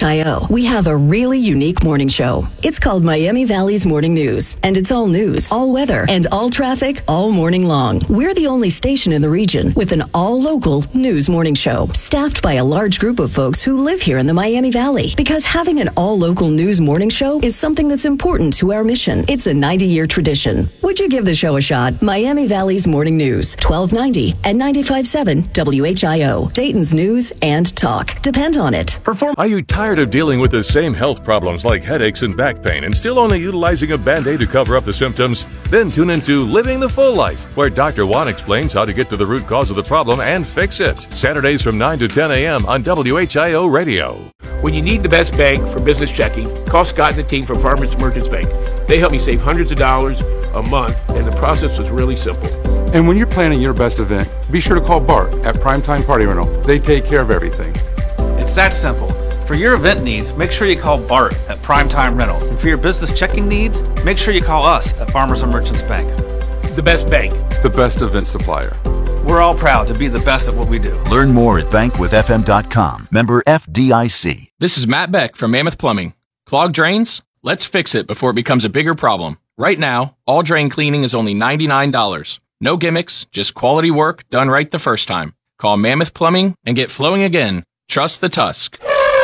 WHIO, we have a really unique morning show. It's called Miami Valley's Morning News, and it's all news, all weather, and all traffic all morning long. We're the only station in the region with an all-local news morning show, staffed by a large group of folks who live here in the Miami Valley. Because having an all-local news morning show is something that's important to our mission. It's a 90-year tradition. Would you give the show a shot? Miami Valley's Morning News, 1290 and 95.7 WHIO. Dayton's news and talk. Depend on it. Are you tired of dealing with the same health problems like headaches and back pain and still only utilizing a Band-Aid to cover up the symptoms? Then tune into Living the Full Life, where Dr. Juan explains how to get to the root cause of the problem and fix it. Saturdays from 9 to 10 a.m. on WHIO Radio. When you need the best bank for business checking, call Scott and the team from Farmers Merchants Bank. They help me save hundreds of dollars a month, and the process was really simple. And when you're planning your best event, be sure to call Bart at Primetime Party Rental. They take care of everything. It's that simple. For your event needs, make sure you call Bart at Primetime Rental. And for your business checking needs, make sure you call us at Farmers and Merchants Bank. The best bank. The best event supplier. We're all proud to be the best at what we do. Learn more at bankwithfm.com. Member FDIC. This is Matt Beck from Mammoth Plumbing. Clogged drains? Let's fix it before it becomes a bigger problem. Right now, all drain cleaning is only $99. No gimmicks, just quality work done right the first time. Call Mammoth Plumbing and get flowing again. Trust the Tusk.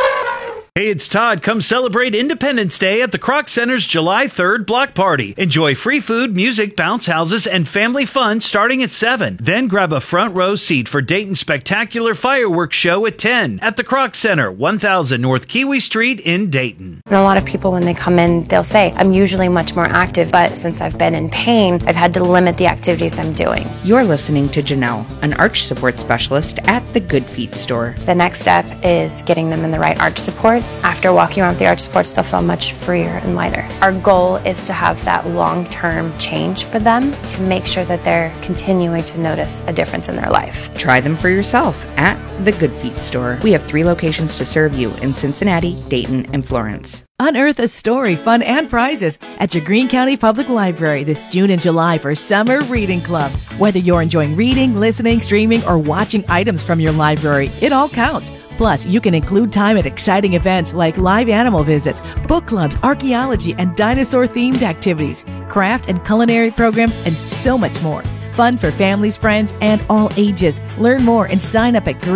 Hey, it's Todd. Come celebrate Independence Day at the Kroc Center's July 3rd block party. Enjoy free food, music, bounce houses, and family fun starting at 7. Then grab a front row seat for Dayton's spectacular fireworks show at 10 at the Kroc Center, 1000 North Kiwi Street in Dayton. And a lot of people, when they come in, they'll say, I'm usually much more active, but since I've been in pain, I've had to limit the activities I'm doing. You're listening to Janelle, an arch support specialist at the Good Feet store. The next step is getting them in the right arch supports. After walking around with the arch supports, they'll feel much freer and lighter. Our goal is to have that long-term change for them to make sure that they're continuing to notice a difference in their life. Try them for yourself at the Good Feet store. We have 3 locations to serve you in Cincinnati, Dayton, and Florence. Unearth a story, fun, and prizes at your Greene County Public Library this June and July for Summer Reading Club. Whether you're enjoying reading, listening, streaming, or watching items from your library, it all counts. Plus, you can include time at exciting events like live animal visits, book clubs, archaeology, and dinosaur-themed activities, craft and culinary programs, and so much more. Fun for families, friends, and all ages. Learn more and sign up at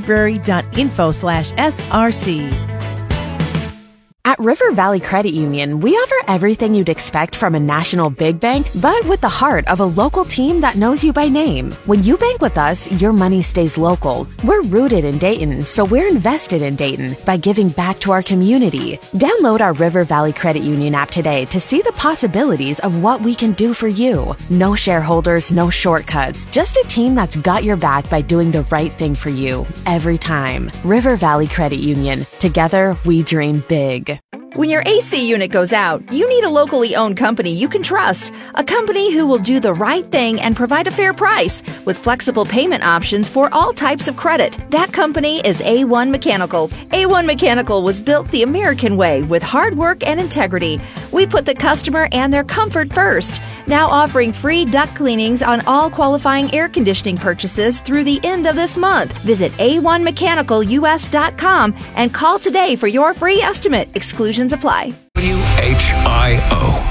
greenlibrary.info/SRC. At River Valley Credit Union, we offer everything you'd expect from a national big bank, but with the heart of a local team that knows you by name. When you bank with us, your money stays local. We're rooted in Dayton, so we're invested in Dayton by giving back to our community. Download our River Valley Credit Union app today to see the possibilities of what we can do for you. No shareholders, no shortcuts, just a team that's got your back by doing the right thing for you every time. River Valley Credit Union. Together, we dream big. When your AC unit goes out, you need a locally owned company you can trust. A company who will do the right thing and provide a fair price with flexible payment options for all types of credit. That company is A1 Mechanical. A1 Mechanical was built the American way with hard work and integrity. We put the customer and their comfort first. Now offering free duct cleanings on all qualifying air conditioning purchases through the end of this month. Visit a1mechanicalus.com and call today for your free estimate. Exclusions apply. WHIO.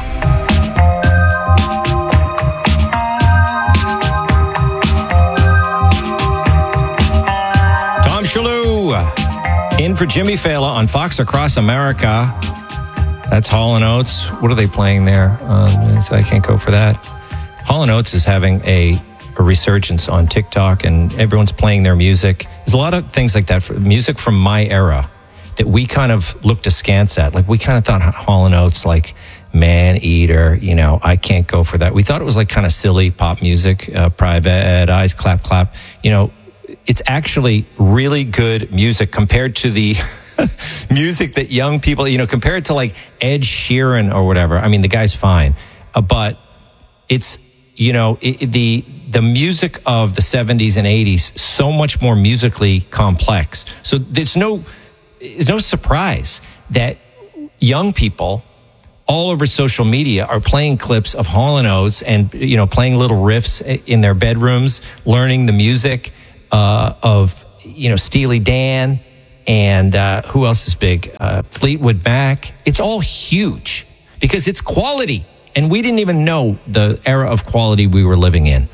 Tom Shalhoub in for Jimmy Fallon on Fox Across America. That's Hall & Oates. What are they playing there? So I can't go for that. Hall & Oates is having a resurgence on TikTok, and everyone's playing their music. There's a lot of things like that, for music from my era, that we kind of looked askance at. Like, we kind of thought Hall & Oates, like Man Eater, you know, I can't go for that. We thought it was like kind of silly pop music, Private Eyes, Clap Clap. You know, it's actually really good music compared to the music that young people, you know, compared to like Ed Sheeran or whatever. I mean, the guy's fine, but it's, you know, the music of the 70s and 80s, so much more musically complex. So there's no surprise that young people all over social media are playing clips of Hall & Oates and, you know, playing little riffs in their bedrooms, learning the music of, you know, Steely Dan And who else is big? Fleetwood Mac. It's all huge because it's quality. And we didn't even know the era of quality we were living in.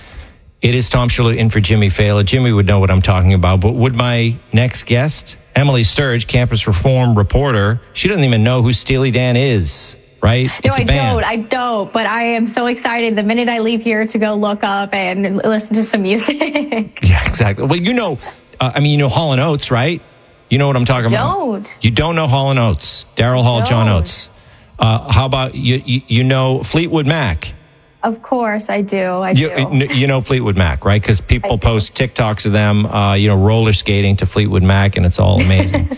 It is Tom Shalhoub in for Jimmy Fallon. Jimmy would know what I'm talking about, but would my next guest, Emily Sturge, campus reform reporter, she doesn't even know who Steely Dan is, right? No, I don't, but I am so excited the minute I leave here to go look up and listen to some music. Yeah, exactly. Well, you know Hall & Oates, right? You know what I'm talking about? You don't know Hall & Oates, Daryl Hall, John Oates. How about you know Fleetwood Mac? Of course, I do. You know Fleetwood Mac, right? Because people post TikToks of them, roller skating to Fleetwood Mac, and it's all amazing.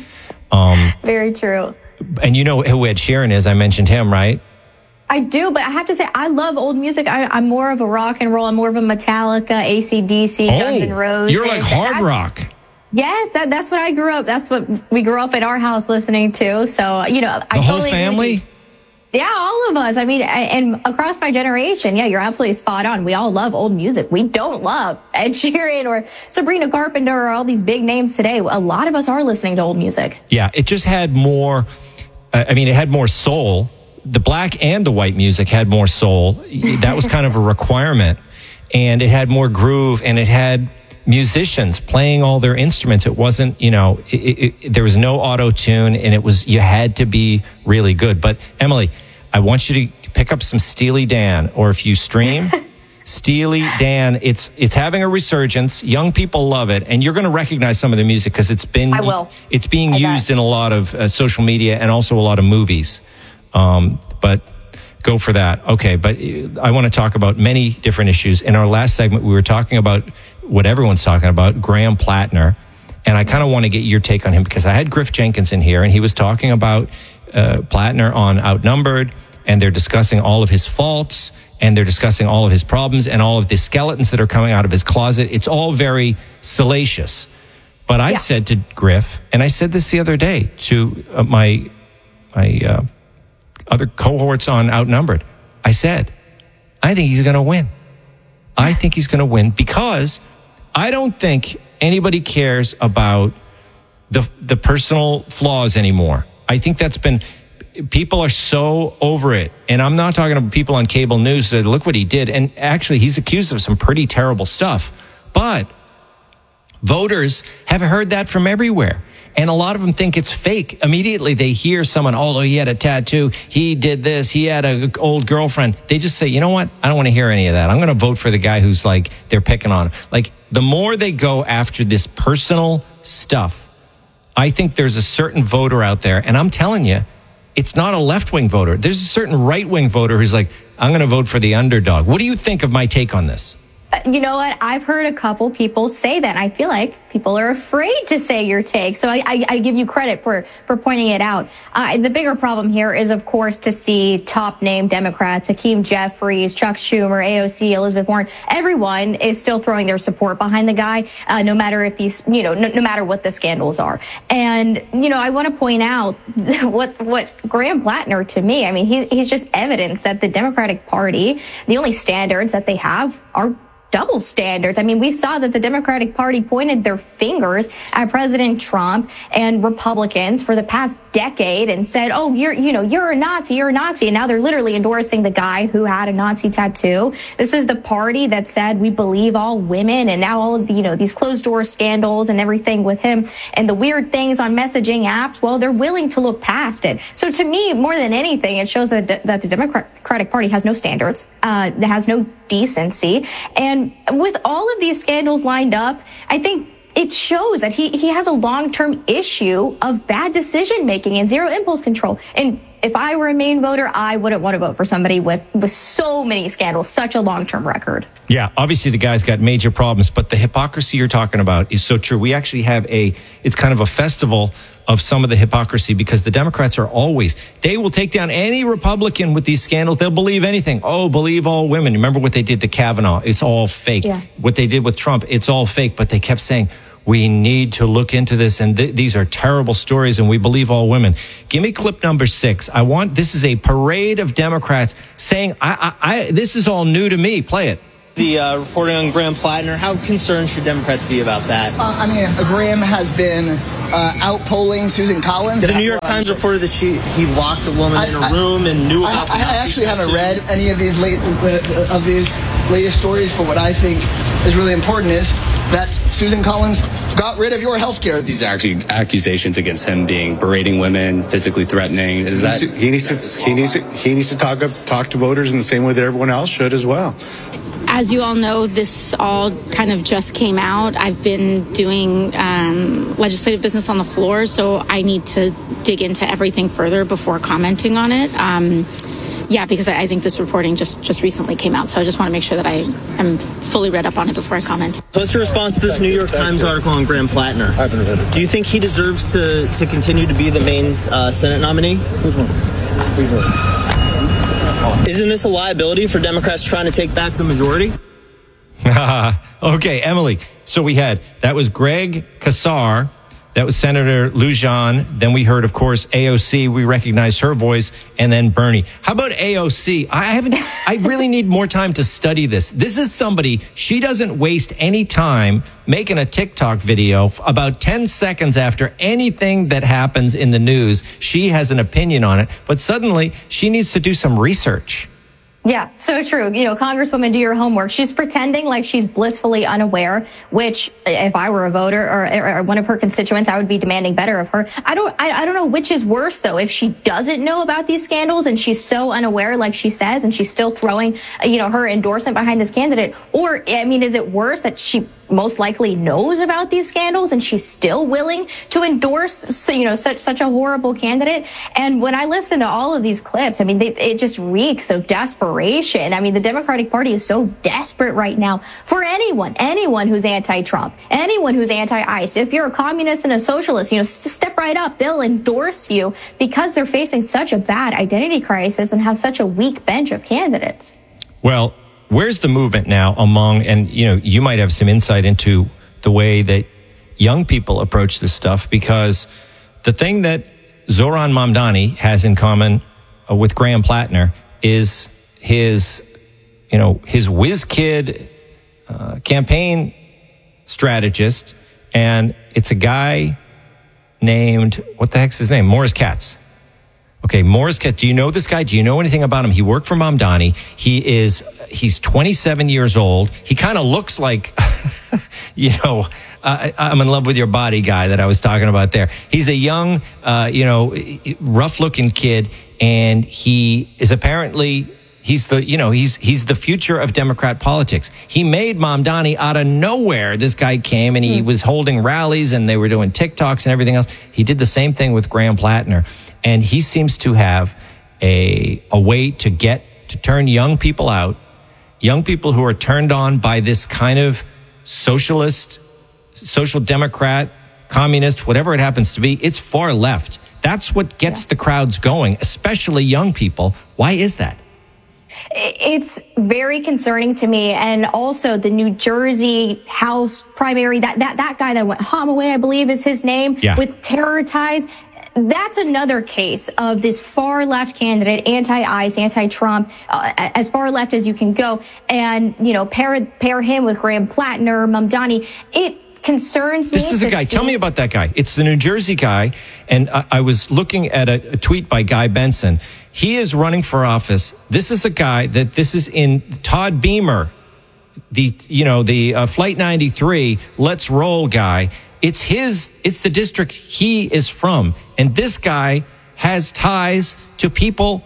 Very true. And you know who Ed Sheeran is? I mentioned him, right? I do, but I have to say, I love old music. I'm more of a rock and roll. I'm more of a Metallica, AC/DC, Guns N' Roses. You're like hard rock. Yes, that's what I grew up. That's what we grew up in our house listening to. So, the whole family? Yeah, all of us. I mean, and across my generation, yeah, you're absolutely spot on. We all love old music. We don't love Ed Sheeran or Sabrina Carpenter or all these big names today. A lot of us are listening to old music. Yeah, it just had more, it had more soul. The black and the white music had more soul. That was kind of a requirement. And it had more groove, and it had musicians playing all their instruments. It wasn't, there was no auto-tune, and you had to be really good. But Emily, I want you to pick up some Steely Dan, or if you stream Steely Dan, it's having a resurgence. Young people love it, and you're going to recognize some of the music because it's being used in a lot of social media and also a lot of movies. But go for that. Okay, but I want to talk about many different issues. In our last segment, we were talking about what everyone's talking about, Graham Plattner. And I kind of want to get your take on him because I had Griff Jenkins in here, and he was talking about Plattner on Outnumbered, and they're discussing all of his faults, and they're discussing all of his problems and all of the skeletons that are coming out of his closet. It's all very salacious. But I said to Griff, and I said this the other day to my other cohorts on Outnumbered, I said, I think he's going to win. I think he's going to win because I don't think anybody cares about the personal flaws anymore. I think people are so over it. And I'm not talking about people on cable news that look what he did. And actually, he's accused of some pretty terrible stuff. But voters have heard that from everywhere. And a lot of them think it's fake. Immediately they hear someone, he had a tattoo, he did this, he had an old girlfriend. They just say, you know what? I don't want to hear any of that. I'm going to vote for the guy who's like, they're picking on him. Like, the more they go after this personal stuff, I think there's a certain voter out there, and I'm telling you, it's not a left-wing voter. There's a certain right-wing voter who's like, I'm going to vote for the underdog. What do you think of my take on this? You know what? I've heard a couple people say that. I feel like people are afraid to say your take. So I give you credit for pointing it out. The bigger problem here is, of course, to see top name Democrats, Hakeem Jeffries, Chuck Schumer, AOC, Elizabeth Warren. Everyone is still throwing their support behind the guy, no matter if these, no matter what the scandals are. And, I want to point out what Graham Plattner, to me, I mean, he's just evidence that the Democratic Party, the only standards that they have are double standards. I mean, we saw that the Democratic Party pointed their fingers at President Trump and Republicans for the past decade and said, you're a Nazi, you're a Nazi. And now they're literally endorsing the guy who had a Nazi tattoo. This is the party that said we believe all women, and now all of the, these closed door scandals and everything with him and the weird things on messaging apps. Well, they're willing to look past it. So to me, more than anything, it shows that the Democratic Party has no standards, that has no decency. And with all of these scandals lined up, I think it shows that he has a long-term issue of bad decision-making and zero impulse control. And if I were a Maine voter, I wouldn't want to vote for somebody with so many scandals, such a long-term record. Yeah, obviously the guy's got major problems, but the hypocrisy you're talking about is so true. We actually have it's kind of a festival of some of the hypocrisy because the Democrats they will take down any Republican with these scandals. They'll believe anything. Believe all women. Remember what they did to Kavanaugh? It's all fake. Yeah. What they did with Trump, it's all fake. But they kept saying, we need to look into this, and these are terrible stories, and we believe all women. Give me clip number 6. This is a parade of Democrats saying, this is all new to me. Play it. the reporting on Graham Plattner. How concerned should Democrats be about that? Graham has been out-polling Susan Collins. The New York Times reported that he locked a woman in a room and knew about the I actually haven't read any of these latest stories, but what I think is really important is that Susan Collins got rid of your health care. These are actually accusations against him being berating women, physically threatening. Is that he needs to talk to voters in the same way that everyone else should as well. As you all know, this all kind of just came out. I've been doing legislative business on the floor, so I need to dig into everything further before commenting on it. Because I think this reporting just recently came out, so I just want to make sure that I am fully read up on it before I comment. So what's your response to this New York Times article on Graham Plattner? I haven't read it. Do you think he deserves to continue to be the main Senate nominee? Isn't this a liability for Democrats trying to take back the majority? Okay, Emily. So that was Greg Casar. That was Senator Lujan. Then we heard, of course, AOC. We recognized her voice. And then Bernie. How about AOC? I really need more time to study this. This is somebody, she doesn't waste any time making a TikTok video about 10 seconds after anything that happens in the news. She has an opinion on it. But suddenly, she needs to do some research. Yeah, so true. Congresswoman, do your homework. She's pretending like she's blissfully unaware, which if I were a voter or one of her constituents, I would be demanding better of her. I don't know which is worse, though, if she doesn't know about these scandals and she's so unaware, like she says, and she's still throwing, her endorsement behind this candidate. Or, is it worse that she most likely knows about these scandals and she's still willing to endorse, such a horrible candidate? And when I listen to all of these clips, it just reeks of desperation. The Democratic Party is so desperate right now for anyone who's anti-Trump, anyone who's anti-ICE. If you're a communist and a socialist, step right up. They'll endorse you because they're facing such a bad identity crisis and have such a weak bench of candidates. Well, where's the movement now and you might have some insight into the way that young people approach this stuff, because the thing that Zoran Mamdani has in common with Graham Plattner is his whiz kid campaign strategist, and it's a guy named, what the heck's his name? Morris Katz. Okay, Morris Katz. Do you know this guy? Do you know anything about him? He worked for Mamdani. He's 27 years old. He kind of looks like, I'm in love with your body guy that I was talking about there. He's a young, rough looking kid, and he is apparently, he's the future of Democrat politics. He made Mamdani out of nowhere. This guy came and he was holding rallies and they were doing TikToks and everything else. He did the same thing with Graham Plattner. And he seems to have a way to turn young people out, young people who are turned on by this kind of socialist, social democrat, communist, whatever it happens to be. It's far left. That's what gets the crowds going, especially young people. Why is that? It's very concerning to me. And also the New Jersey House primary, that guy that went Homaway, I believe is his name, with terror ties. That's another case of this far left candidate, anti-ICE, anti-Trump, as far left as you can go. And, pair him with Graham Plattner, Mamdani. It concerns me. This is a guy. Tell me about that guy. It's the New Jersey guy. And I was looking at a tweet by Guy Benson. He is running for office. This is a guy this is in Todd Beamer, the Flight 93, let's roll guy. It's the district he is from. And this guy has ties to people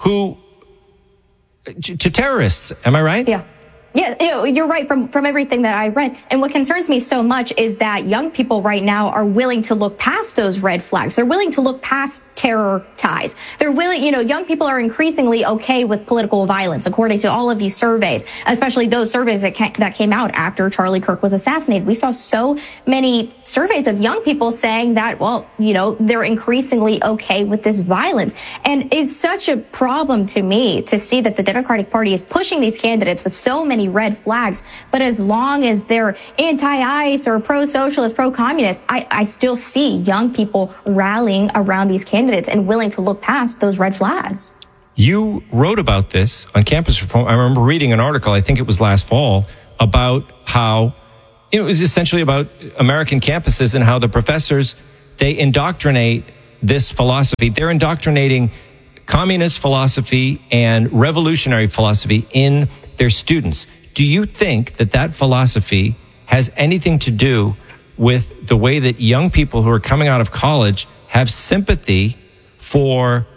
to terrorists. Am I right? Yeah. Yeah, you're right from everything that I read. And what concerns me so much is that young people right now are willing to look past those red flags. They're willing to look past terror ties. They're willing, young people are increasingly okay with political violence, according to all of these surveys, especially those surveys that came out after Charlie Kirk was assassinated. We saw so many surveys of young people saying that, they're increasingly okay with this violence. And it's such a problem to me to see that the Democratic Party is pushing these candidates with so many red flags, but as long as they're anti-ICE or pro-socialist, pro-communist, I still see young people rallying around these candidates and willing to look past those red flags. You wrote about this on Campus Reform. I remember reading an article, I think it was last fall, about how it was essentially about American campuses and how the professors, they indoctrinate this philosophy. They're indoctrinating communist philosophy and revolutionary philosophy in their students. Do you think that that philosophy has anything to do with the way that young people who are coming out of college have sympathy for,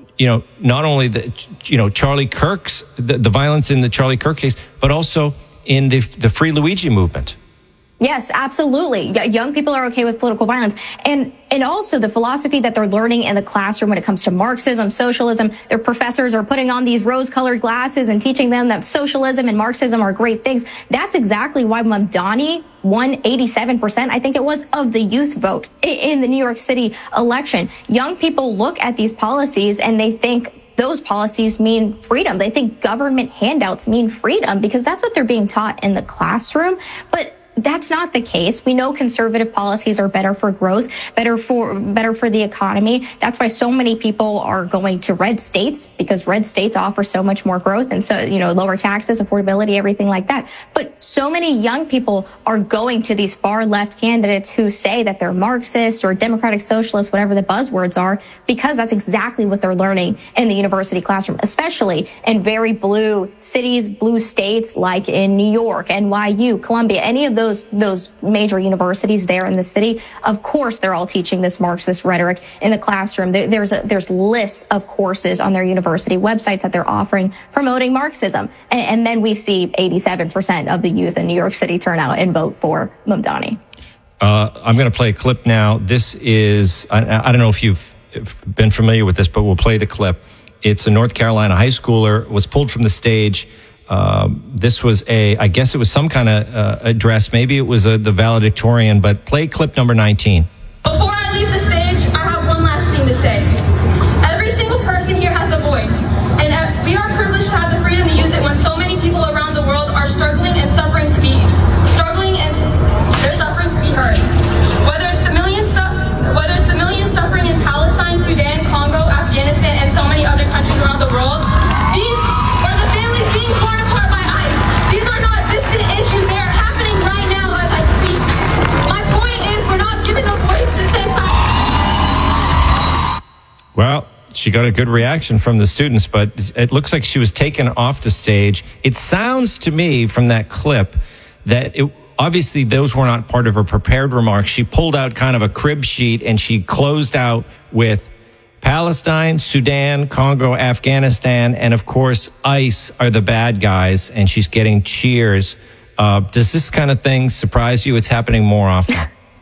not only Charlie Kirk's, the violence in the Charlie Kirk case, but also in the Free Luigi movement? Yes, absolutely. Young people are okay with political violence. And also the philosophy that they're learning in the classroom when it comes to Marxism, socialism. Their professors are putting on these rose-colored glasses and teaching them that socialism and Marxism are great things. That's exactly why Mamdani won 87%, I think it was, of the youth vote in the New York City election. Young people look at these policies and they think those policies mean freedom. They think government handouts mean freedom because that's what they're being taught in the classroom. But that's not the case. We know conservative policies are better for growth, better for the economy. That's why so many people are going to red states, because red states offer so much more growth and so, lower taxes, affordability, everything like that. But so many young people are going to these far left candidates who say that they're Marxists or democratic socialists, whatever the buzzwords are, because that's exactly what they're learning in the university classroom, especially in very blue cities, blue states like in New York, NYU, Columbia, any of those major universities there in the city. Of course, they're all teaching this Marxist rhetoric in the classroom. There's lists of courses on their university websites that they're offering promoting Marxism. And then we see 87% of the youth in New York City turn out and vote for Mamdani. I'm going to play a clip now. This is, I don't know if you've been familiar with this, but we'll play the clip. It's a North Carolina high schooler, was pulled from the stage. This was I guess it was some kind of address. Maybe it was the valedictorian, but play clip number 19. Before I leave the stage, I have one last thing to say. Every single person here has a voice, and we are privileged to have the freedom to use it when so many people around the world are struggling and suffering to be heard. Whether it's the millions suffering in Palestine, Sudan, Congo, Afghanistan, and so many other countries around the world, these are the families being torn apart by ICE. These are not distant issues. They are happening right now as I speak. My point is, we're not given a voice to say something. Well, she got a good reaction from the students, but it looks like she was taken off the stage. It sounds to me from that clip that obviously those were not part of her prepared remarks. She pulled out kind of a crib sheet and she closed out with Palestine, Sudan, Congo, Afghanistan, and of course, ICE are the bad guys, and she's getting cheers. Does this kind of thing surprise you? It's happening more often.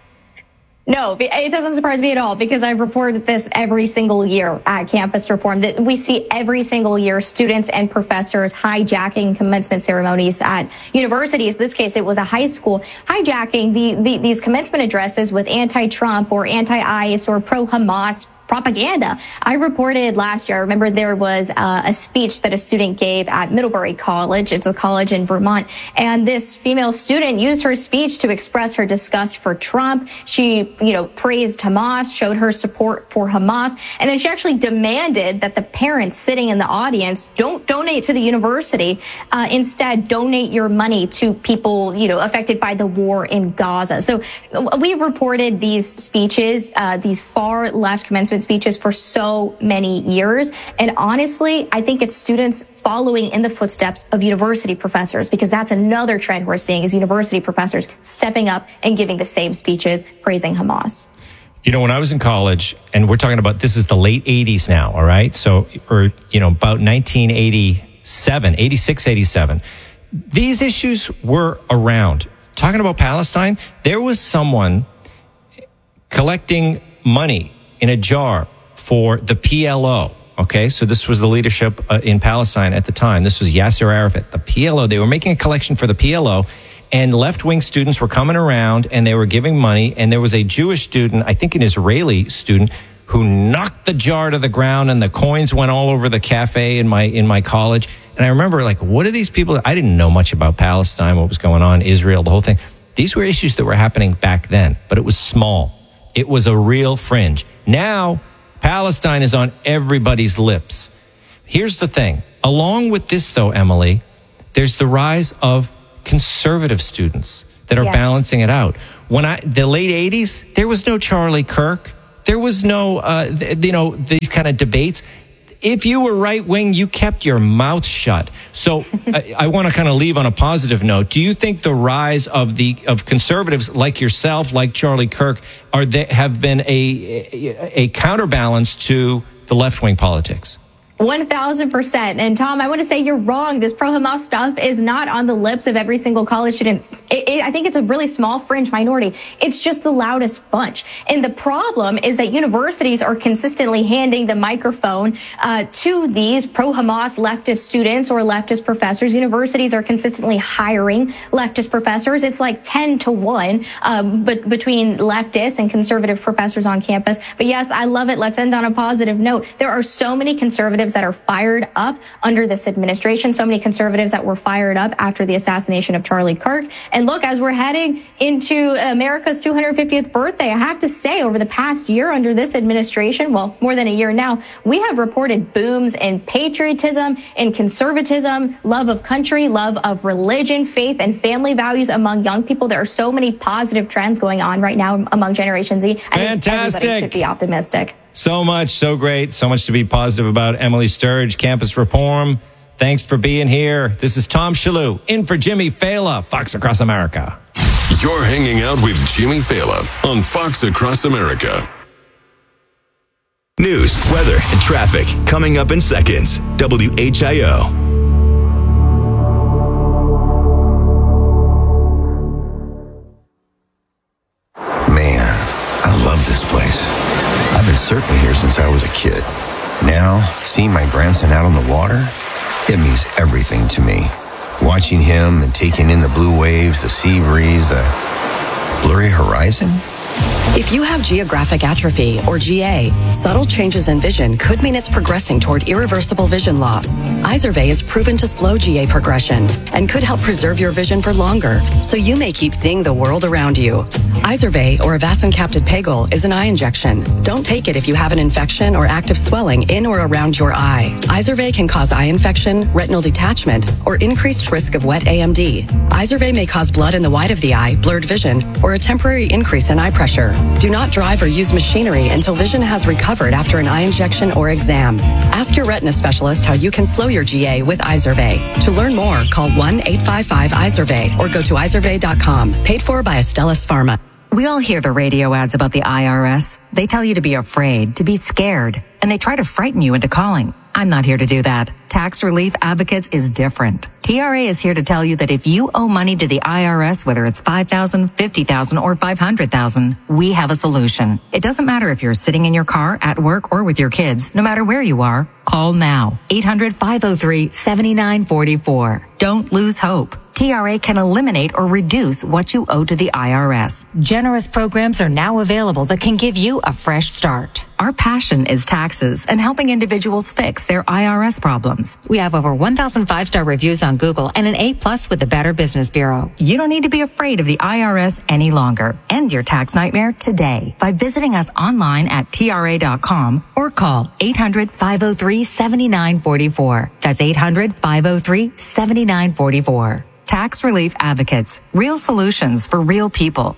No, it doesn't surprise me at all because I've reported this every single year at Campus Reform, that we see every single year students and professors hijacking commencement ceremonies at universities. In this case, it was a high school hijacking these commencement addresses with anti-Trump or anti-ICE or pro-Hamas propaganda. I reported last year, I remember there was a speech that a student gave at Middlebury College. It's a college in Vermont. And this female student used her speech to express her disgust for Trump. She, praised Hamas, showed her support for Hamas. And then she actually demanded that the parents sitting in the audience don't donate to the university. Instead, donate your money to people, affected by the war in Gaza. So we've reported these speeches, these far left commencement speeches for so many years. And honestly, I think it's students following in the footsteps of university professors, because that's another trend we're seeing is university professors stepping up and giving the same speeches praising Hamas. When I was in college, and we're talking about, this is the late 80s now, all right? So, about 1987, 86, 87. These issues were around. Talking about Palestine, there was someone collecting money in a jar for the PLO. Okay, so this was the leadership in Palestine at the time. This was Yasser Arafat, the PLO. They were making a collection for the PLO, and left-wing students were coming around and they were giving money. And there was a Jewish student, I think an Israeli student, who knocked the jar to the ground, and the coins went all over the cafe in my college. And I remember, what are these people? I didn't know much about Palestine, what was going on, Israel, the whole thing. These were issues that were happening back then, but it was small. It was a real fringe. Now, Palestine is on everybody's lips. Here's the thing. Along with this, though, Emily, there's the rise of conservative students that are balancing it out. The late 80s, there was no Charlie Kirk. There was no, these kind of debates. If you were right wing, you kept your mouth shut. So I want to kind of leave on a positive note. Do you think the rise of conservatives like yourself, like Charlie Kirk, have been a counterbalance to the left wing politics? 1,000%. And Tom, I want to say you're wrong. This pro-Hamas stuff is not on the lips of every single college student. I think it's a really small fringe minority. It's just the loudest bunch. And the problem is that universities are consistently handing the microphone to these pro-Hamas leftist students or leftist professors. Universities are consistently hiring leftist professors. It's like 10 to 1 between leftists and conservative professors on campus. But yes, I love it. Let's end on a positive note. There are so many conservatives that are fired up under this administration, so many conservatives that were fired up after the assassination of Charlie Kirk. And look, as we're heading into America's 250th birthday, I have to say over the past year under this administration, well, more than a year now, we have reported booms in patriotism, in conservatism, love of country, love of religion, faith, and family values among young people. There are so many positive trends going on right now among Generation Z. I think everybody should be optimistic. So much, so great, so much to be positive about. Emily Sturge, Campus Reform. Thanks for being here. This is Tom Shalhoub, in for Jimmy Fallon, Fox Across America. You're hanging out with Jimmy Fallon on Fox Across America. News, weather, and traffic coming up in seconds. WHIO. Man, I love this place. I've been surfing here since I was a kid. Now, seeing my grandson out on the water, it means everything to me. Watching him and taking in the blue waves, the sea breeze, the blurry horizon. If you have geographic atrophy, or GA, subtle changes in vision could mean it's progressing toward irreversible vision loss. Izervay is proven to slow GA progression and could help preserve your vision for longer, so you may keep seeing the world around you. Izervay, or avacincaptad pegol, is an eye injection. Don't take it if you have an infection or active swelling in or around your eye. Izervay can cause eye infection, retinal detachment, or increased risk of wet AMD. Izervay may cause blood in the white of the eye, blurred vision, or a temporary increase in eye pressure. Do not drive or use machinery until vision has recovered after an eye injection or exam. Ask your retina specialist how you can slow your GA with Izervay. To learn more, call 1-855-IZERVAY or go to izervay.com. Paid for by Astellas Pharma. We all hear the radio ads about the IRS. They tell you to be afraid, to be scared, and they try to frighten you into calling. I'm not here to do that. Tax Relief Advocates is different. TRA is here to tell you that if you owe money to the IRS, whether it's $5,000, $50,000, or $500,000, we have a solution. It doesn't matter if you're sitting in your car, at work, or with your kids. No matter where you are, call now. 800-503-7944. Don't lose hope. TRA can eliminate or reduce what you owe to the IRS. Generous programs are now available that can give you a fresh start. Our passion is taxes and helping individuals fix their IRS problems. We have over 1,000 5-star reviews on Google and an A+ with the Better Business Bureau. You don't need to be afraid of the IRS any longer. End your tax nightmare today by visiting us online at TRA.com or call 800-503-7944. That's 800-503-7944. Tax Relief Advocates. Real solutions for real people.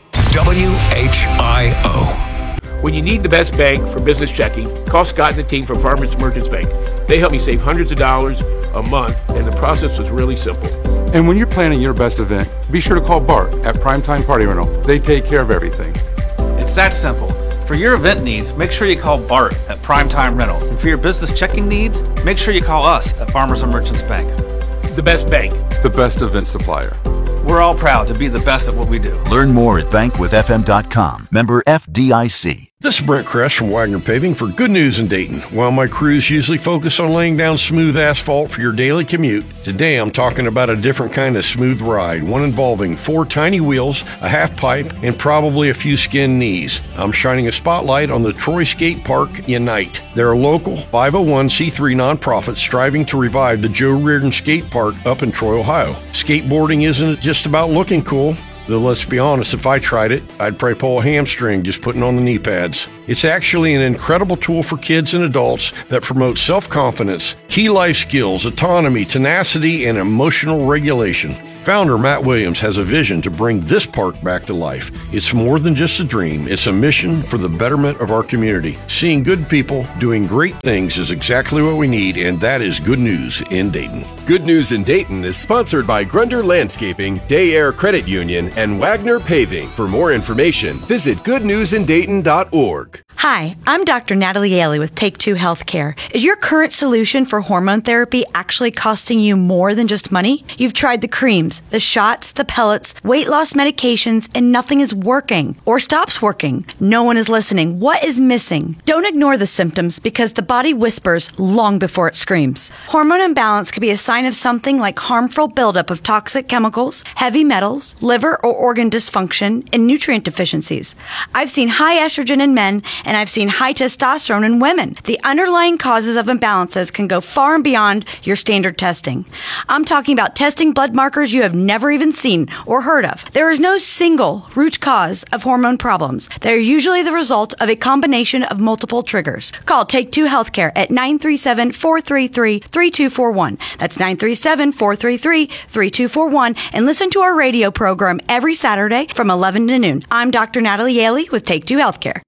WHIO. When you need the best bank for business checking, call Scott and the team from Farmers Merchants Bank. They helped me save hundreds of dollars a month, and the process was really simple. And when you're planning your best event, be sure to call Bart at Primetime Party Rental. They take care of everything. It's that simple. For your event needs, make sure you call Bart at Primetime Rental. And for your business checking needs, make sure you call us at Farmers and Merchants Bank. The best bank. The best event supplier. We're all proud to be the best at what we do. Learn more at bankwithfm.com. Member FDIC. This is Brent Kress from Wagner Paving for Good News in Dayton. While my crews usually focus on laying down smooth asphalt for your daily commute, today I'm talking about a different kind of smooth ride, one involving 4 tiny wheels, a half pipe, and probably a few skinned knees. I'm shining a spotlight on the Troy Skate Park Unite. They're a local 501c3 nonprofit striving to revive the Joe Reardon Skate Park up in Troy, Ohio. Skateboarding isn't just about looking cool. Though let's be honest, if I tried it, I'd probably pull a hamstring just putting on the knee pads. It's actually an incredible tool for kids and adults that promotes self-confidence, key life skills, autonomy, tenacity, and emotional regulation. Founder Matt Williams has a vision to bring this park back to life. It's more than just a dream. It's a mission for the betterment of our community. Seeing good people doing great things is exactly what we need, and that is good news in Dayton. Good News in Dayton is sponsored by Grunder Landscaping, Day Air Credit Union, and Wagner Paving. For more information, visit goodnewsindayton.org. Hi, I'm Dr. Natalie Ailey with Take Two Healthcare. Is your current solution for hormone therapy actually costing you more than just money? You've tried the creams, the shots, the pellets, weight loss medications, and nothing is working or stops working. No one is listening. What is missing? Don't ignore the symptoms because the body whispers long before it screams. Hormone imbalance could be a sign of something like harmful buildup of toxic chemicals, heavy metals, liver or organ dysfunction, and nutrient deficiencies. I've seen high estrogen in men and I've seen high testosterone in women. The underlying causes of imbalances can go far and beyond your standard testing. I'm talking about testing blood markers you have never even seen or heard of. There is no single root cause of hormone problems. They're usually the result of a combination of multiple triggers. Call Take Two Healthcare at 937-433-3241. That's 937-433-3241 and listen to our radio program every Saturday from 11 to noon. I'm Dr. Natalie Ailey with Take Two Healthcare.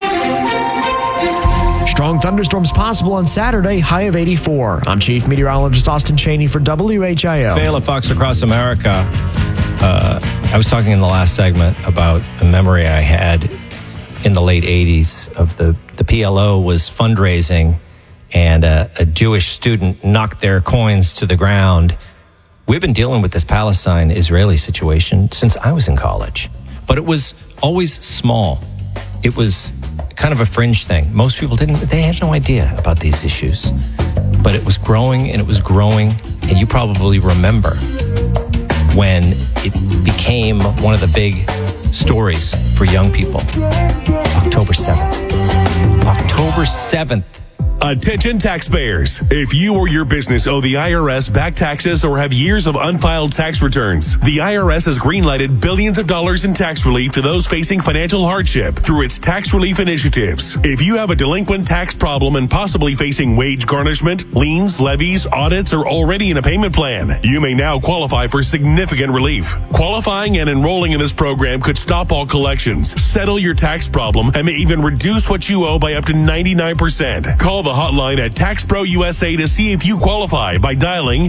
Strong thunderstorms possible on Saturday, high of 84. I'm Chief Meteorologist Austin Cheney for WHIO. Fail at Fox Across America. I was talking in the last segment about a memory I had in the late 80s of the PLO was fundraising and a Jewish student knocked their coins to the ground. We've been dealing with this Palestine-Israeli situation since I was in college, but it was always small. It was kind of a fringe thing. Most people they had no idea about these issues, but it was growing and it was growing. And you probably remember when it became one of the big stories for young people. October 7th. October 7th. Attention taxpayers. If you or your business owe the IRS back taxes or have years of unfiled tax returns, the IRS has greenlighted billions of dollars in tax relief to those facing financial hardship through its tax relief initiatives. If you have a delinquent tax problem and possibly facing wage garnishment, liens, levies, audits, or already in a payment plan, you may now qualify for significant relief. Qualifying and enrolling in this program could stop all collections, settle your tax problem, and may even reduce what you owe by up to 99%. Call the hotline at Tax Pro USA to see if you qualify by dialing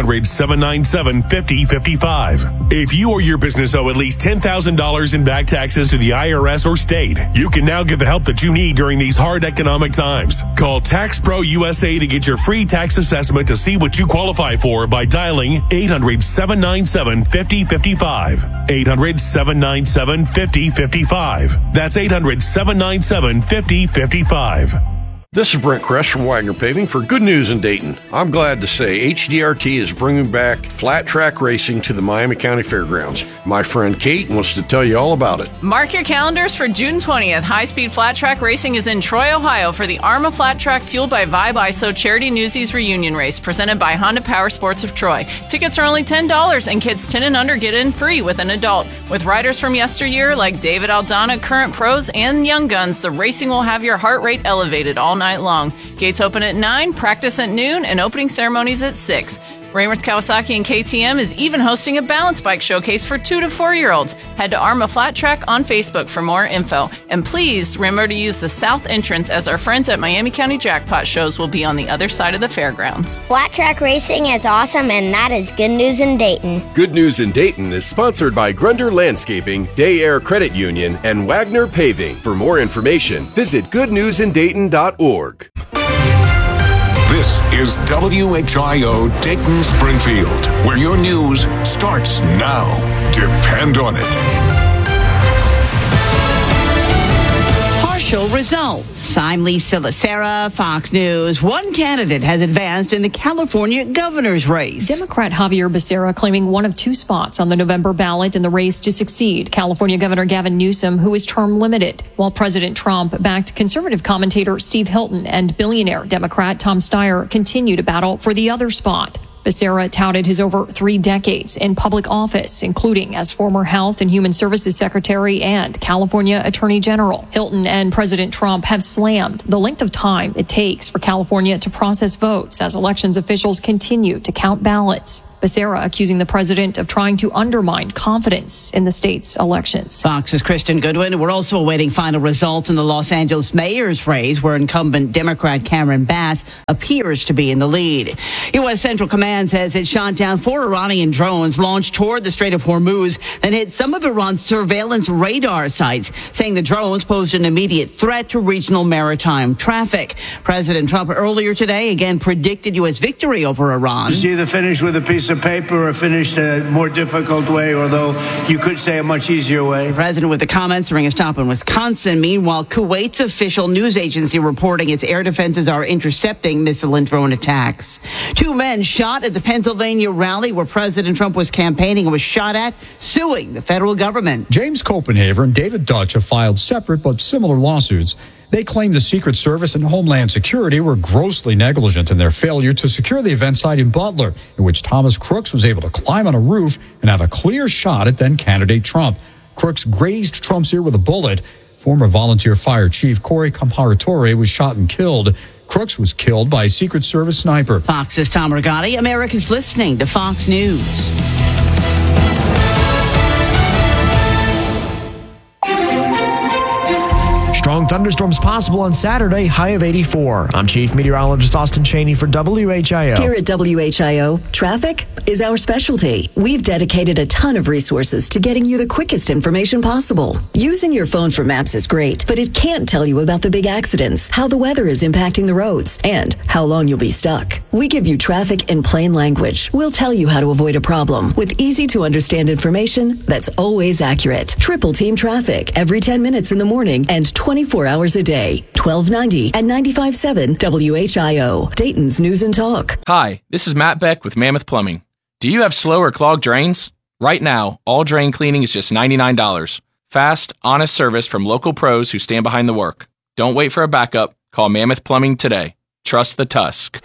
800-797-5055. If you or your business owe at least $10,000 in back taxes to the IRS or state, you can now get the help that you need during these hard economic times. Call Tax Pro USA to get your free tax assessment to see what you qualify for by dialing 800-797-5055. 800-797-5055. That's 800-797-5055. This is Brent Kress from Wagner Paving for Good News in Dayton. I'm glad to say HDRT is bringing back flat track racing to the Miami County Fairgrounds. My friend Kate wants to tell you all about it. Mark your calendars for June 20th. High-speed flat track racing is in Troy, Ohio for the ARMA Flat Track Fueled by Vibe ISO Charity Newsies Reunion Race presented by Honda Power Sports of Troy. Tickets are only $10 and kids 10 and under get in free with an adult. With riders from yesteryear like David Aldana, current pros, and young guns, the racing will have your heart rate elevated all night long. Gates open at 9, practice at noon, and opening ceremonies at 6. Rainworth Kawasaki and KTM is even hosting a balance bike showcase for 2 to 4-year-olds. Head to ARMA Flat Track on Facebook for more info. And please remember to use the south entrance as our friends at Miami County Jackpot shows will be on the other side of the fairgrounds. Flat track racing is awesome, and that is Good News in Dayton. Good News in Dayton is sponsored by Grunder Landscaping, Day Air Credit Union, and Wagner Paving. For more information, visit goodnewsindayton.org. This is WHIO Dayton Springfield, where your news starts now. Depend on it. Partial results. I'm Lisa Lacera, Fox News. One candidate has advanced in the California governor's race. Democrat Javier Becerra claiming one of 2 spots on the November ballot in the race to succeed California Governor Gavin Newsom, who is term limited, while President Trump backed conservative commentator Steve Hilton and billionaire Democrat Tom Steyer continue to battle for the other spot. Becerra touted his over 3 decades in public office, including as former Health and Human Services Secretary and California Attorney General. Hilton and President Trump have slammed the length of time it takes for California to process votes as elections officials continue to count ballots. Becerra accusing the president of trying to undermine confidence in the state's elections. Fox's Kristen Goodwin. We're also awaiting final results in the Los Angeles mayor's race, where incumbent Democrat Cameron Bass appears to be in the lead. U.S. Central Command says it shot down 4 Iranian drones launched toward the Strait of Hormuz that hit some of Iran's surveillance radar sites, saying the drones posed an immediate threat to regional maritime traffic. President Trump earlier today again predicted U.S. victory over Iran. It's either finished with a piece of paper or finished a more difficult way, although you could say a much easier way. The president with the comments during a stop in Wisconsin. Meanwhile, Kuwait's official news agency reporting its air defenses are intercepting missile and drone attacks. 2 men shot at the Pennsylvania rally where President Trump was campaigning and was shot at, suing the federal government. James Copenhaver and David Dutch have filed separate but similar lawsuits. They claim the Secret Service and Homeland Security were grossly negligent in their failure to secure the event site in Butler, in which Thomas Crooks was able to climb on a roof and have a clear shot at then-candidate Trump. Crooks grazed Trump's ear with a bullet. Former volunteer fire chief Corey Comparatore was shot and killed. Crooks was killed by a Secret Service sniper. Fox's Tom Rigotti. America's listening to Fox News. Strong thunderstorms possible on Saturday, high of 84. I'm Chief Meteorologist Austin Cheney for WHIO. Here at WHIO, traffic is our specialty. We've dedicated a ton of resources to getting you the quickest information possible. Using your phone for maps is great, but it can't tell you about the big accidents, how the weather is impacting the roads, and how long you'll be stuck. We give you traffic in plain language. We'll tell you how to avoid a problem with easy-to-understand information that's always accurate. Triple Team Traffic every 10 minutes in the morning and 24 hours a day. 1290 and 95.7 WHIO. Dayton's News and Talk. Hi, this is Matt Beck with Mammoth Plumbing. Do you have slow or clogged drains? Right now, all drain cleaning is just $99. Fast, honest service from local pros who stand behind the work. Don't wait for a backup. Call Mammoth Plumbing today. Trust the Tusk.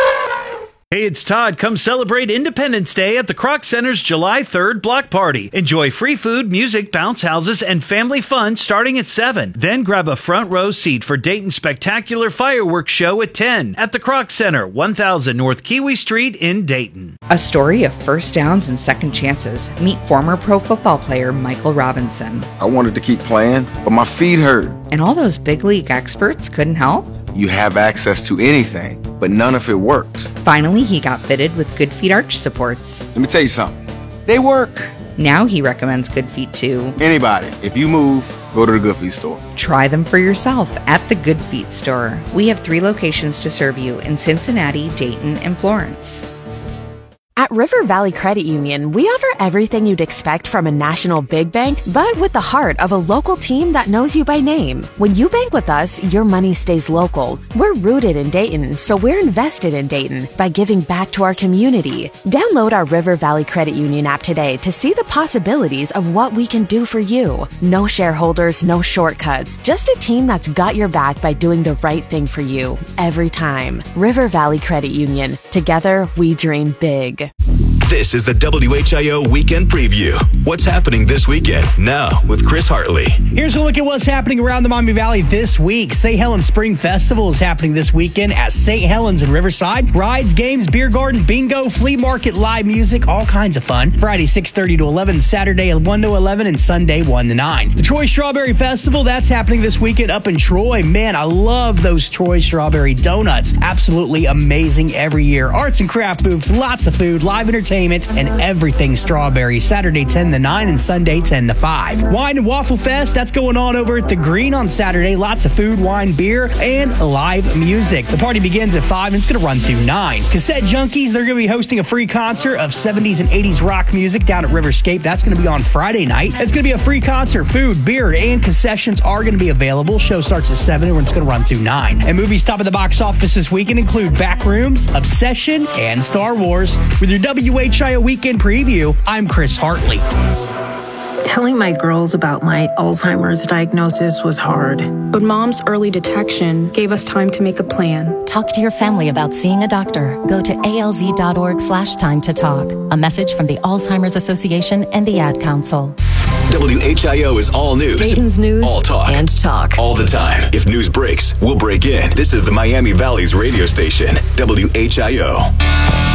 Hey, it's Todd. Come celebrate Independence Day at the Kroc Center's July 3rd block party. Enjoy free food, music, bounce houses, and family fun starting at 7. Then grab a front row seat for Dayton's spectacular fireworks show at 10 at the Kroc Center, 1000 North Kiwi Street in Dayton. A story of first downs and second chances. Meet former pro football player Michael Robinson. I wanted to keep playing, but my feet hurt. And all those big league experts couldn't help? You have access to anything, but none of it worked. Finally, he got fitted with Good Feet arch supports. Let me tell you something. They work. Now he recommends Good Feet to anybody. If you move, go to the Good Feet store. Try them for yourself at the Good Feet store. We have 3 locations to serve you in Cincinnati, Dayton, and Florence. At River Valley Credit Union, we offer everything you'd expect from a national big bank, but with the heart of a local team that knows you by name. When you bank with us, your money stays local. We're rooted in Dayton, so we're invested in Dayton by giving back to our community. Download our River Valley Credit Union app today to see the possibilities of what we can do for you. No shareholders, no shortcuts, just a team that's got your back by doing the right thing for you every time. River Valley Credit Union. Together, we dream big. This is the WHIO Weekend Preview. What's happening this weekend? Now with Chris Hartley. Here's a look at what's happening around the Maumee Valley this week. St. Helens Spring Festival is happening this weekend at St. Helens in Riverside. Rides, games, beer garden, bingo, flea market, live music, all kinds of fun. Friday 6:30 to 11, Saturday 1 to 11, and Sunday 1 to 9. The Troy Strawberry Festival, that's happening this weekend up in Troy. Man, I love those Troy Strawberry donuts. Absolutely amazing every year. Arts and craft booths, lots of food, live entertainment, and everything strawberry. Saturday 10 to 9 and Sunday 10 to 5. Wine and Waffle Fest, that's going on over at the Green on Saturday. Lots of food, wine, beer, and live music. The party begins at 5 and it's going to run through 9. Cassette Junkies, they're going to be hosting a free concert of 70s and 80s rock music down at Riverscape. That's going to be on Friday night. It's going to be a free concert. Food, beer, and concessions are going to be available. Show starts at 7 and it's going to run through 9. And movies top of the box office this weekend include Backrooms, Obsession, and Star Wars. With your WHIO Weekend Preview, I'm Chris Hartley. Telling my girls about my Alzheimer's diagnosis was hard. But Mom's early detection gave us time to make a plan. Talk to your family about seeing a doctor. Go to alz.org/time to talk. A message from the Alzheimer's Association and the Ad Council. WHIO is all news. Dayton's news. All talk. And talk. All the time. If news breaks, we'll break in. This is the Miami Valley's radio station, WHIO.